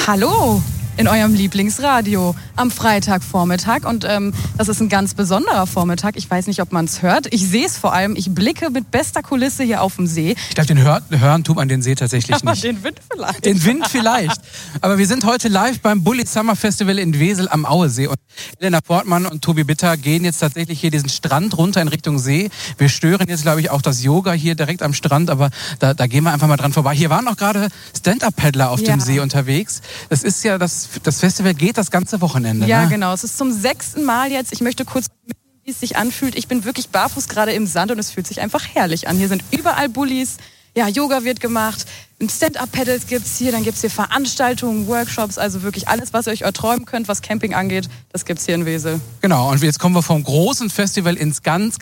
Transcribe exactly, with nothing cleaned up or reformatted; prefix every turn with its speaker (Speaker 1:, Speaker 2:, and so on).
Speaker 1: Hallo in eurem Lieblingsradio am Freitagvormittag und ähm, das ist ein ganz besonderer Vormittag. Ich weiß nicht, ob man es hört. Ich sehe es vor allem. Ich blicke mit bester Kulisse hier auf dem See.
Speaker 2: Ich glaube, den hör, hören tut man den See tatsächlich
Speaker 1: Aber
Speaker 2: nicht.
Speaker 1: den Wind vielleicht.
Speaker 2: Den Wind vielleicht. Aber wir sind heute live beim Bulli Summer Festival in Wesel am Auesee. Und Elena Portmann und Tobi Bitter gehen jetzt tatsächlich hier diesen Strand runter in Richtung See. Wir stören jetzt, glaube ich, auch das Yoga hier direkt am Strand. Aber da, da gehen wir einfach mal dran vorbei. Hier waren auch gerade Stand-Up-Paddler auf
Speaker 1: Ja.
Speaker 2: dem See unterwegs. Das ist ja, das, das Festival geht das ganze Wochenende.
Speaker 1: Ja,
Speaker 2: ne?
Speaker 1: genau. Es ist zum sechsten Mal jetzt. Ich möchte kurz mitnehmen, wie es sich anfühlt. Ich bin wirklich barfuß gerade im Sand und es fühlt sich einfach herrlich an. Hier sind überall Bullis. Ja, Yoga wird gemacht. Stand-Up-Paddles gibt's hier. Dann gibt's hier Veranstaltungen, Workshops. Also wirklich alles, was ihr euch erträumen könnt, was Camping angeht, das gibt's hier in Wesel.
Speaker 2: Genau. Und jetzt kommen wir vom großen Festival ins ganz